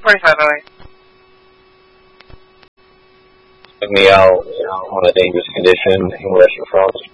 4508. Took me out on a dangerous condition in West Frost.